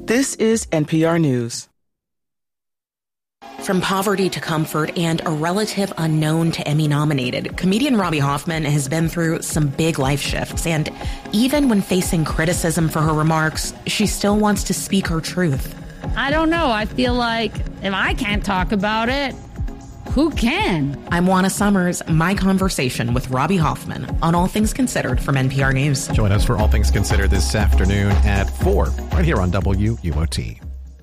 This is NPR News. From poverty to comfort and a relative unknown to Emmy-nominated, comedian Robbie Hoffman has been through some big life shifts. And even when facing criticism for her remarks, she still wants to speak her truth. I don't know. I feel like if I can't talk about it, who can? I'm Juana Summers. My conversation with Robbie Hoffman on All Things Considered from NPR News. Join us for All Things Considered this afternoon at 4, right here on WUOT.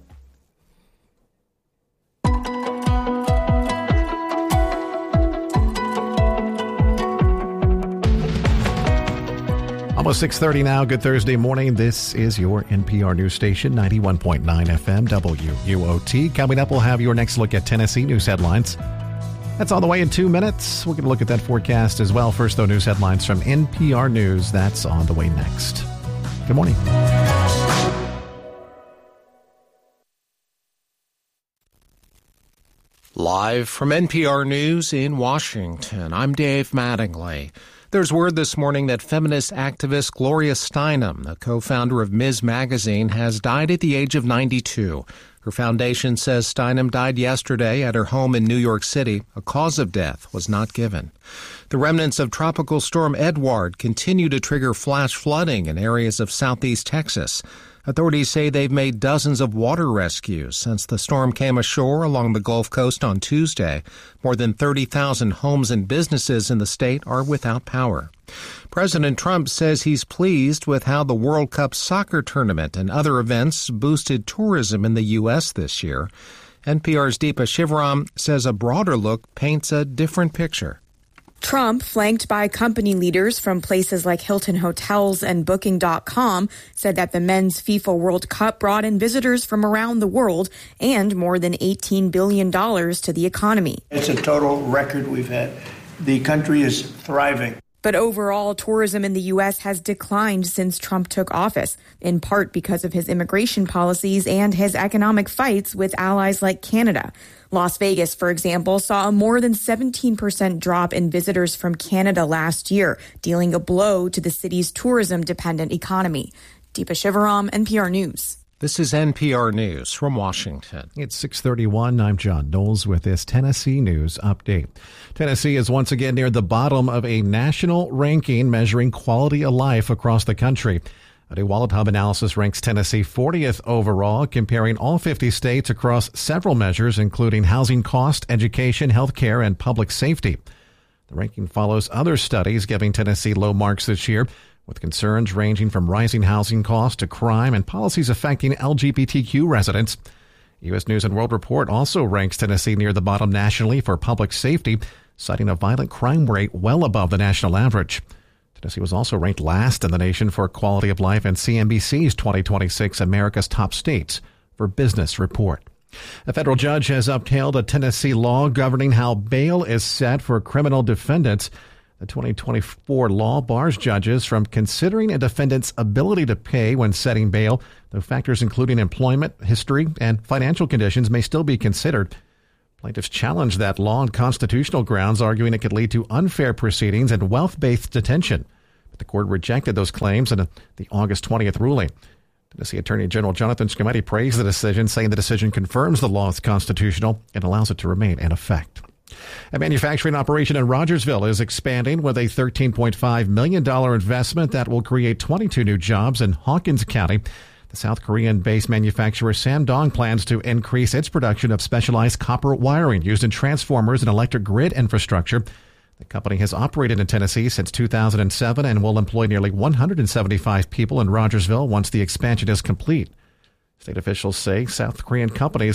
Almost 6:30 now. Good Thursday morning. This is your NPR news station, 91.9 FM, WUOT. Coming up, we'll have your next look at Tennessee news headlines. That's on the way in 2 minutes. We're going to look at that forecast as well. First, though, news headlines from NPR News. That's on the way next. Good morning. Live from NPR News in Washington, I'm Dave Mattingly. There's word this morning that feminist activist Gloria Steinem, the co-founder of Ms. Magazine, has died at the age of 92. Her foundation says Steinem died yesterday at her home in New York City. A cause of death was not given. The remnants of Tropical Storm Edward continue to trigger flash flooding in areas of southeast Texas. Authorities say they've made dozens of water rescues since the storm came ashore along the Gulf Coast on Tuesday. More than 30,000 homes and businesses in the state are without power. President Trump says he's pleased with how the World Cup soccer tournament and other events boosted tourism in the U.S. this year. NPR's Deepa Shivaram says a broader look paints a different picture. Trump, flanked by company leaders from places like Hilton Hotels and Booking.com, said that the men's FIFA World Cup brought in visitors from around the world and more than $18 billion to the economy. It's a total record we've had. The country is thriving. But overall, tourism in the U.S. has declined since Trump took office, in part because of his immigration policies and his economic fights with allies like Canada. Las Vegas, for example, saw a more than 17% drop in visitors from Canada last year, dealing a blow to the city's tourism-dependent economy. Deepa Shivaram, NPR News. This is NPR News from Washington. It's 6:31. I'm John Knowles with this Tennessee News Update. Tennessee is once again near the bottom of a national ranking measuring quality of life across the country. A new Wallet Hub analysis ranks Tennessee 40th overall, comparing all 50 states across several measures, including housing cost, education, health care, and public safety. The ranking follows other studies giving Tennessee low marks this year, with concerns ranging from rising housing costs to crime and policies affecting LGBTQ residents. U.S. News & World Report also ranks Tennessee near the bottom nationally for public safety, citing a violent crime rate well above the national average. Tennessee was also ranked last in the nation for quality of life in CNBC's 2026 America's Top States for Business report. A federal judge has upheld a Tennessee law governing how bail is set for criminal defendants. The 2024 law bars judges from considering a defendant's ability to pay when setting bail, though factors including employment, history, and financial conditions may still be considered. Plaintiffs challenged that law on constitutional grounds, arguing it could lead to unfair proceedings and wealth-based detention. But the court rejected those claims in the August 20th ruling. Tennessee Attorney General Jonathan Scimetti praised the decision, saying the decision confirms the law is constitutional and allows it to remain in effect. A manufacturing operation in Rogersville is expanding with a $13.5 million investment that will create 22 new jobs in Hawkins County. The South Korean-based manufacturer Sandong plans to increase its production of specialized copper wiring used in transformers and electric grid infrastructure. The company has operated in Tennessee since 2007 and will employ nearly 175 people in Rogersville once the expansion is complete. State officials say South Korean companies